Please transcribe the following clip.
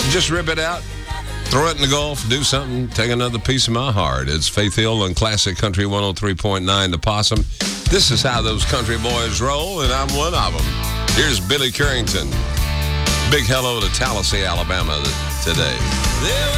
Just rip it out, throw it in the Gulf, do something, take another piece of my heart. It's Faith Hill on Classic Country 103.9 The Possum. This is how those country boys roll, and I'm one of them. Here's Billy Currington. Big hello to Tallahassee, Alabama today.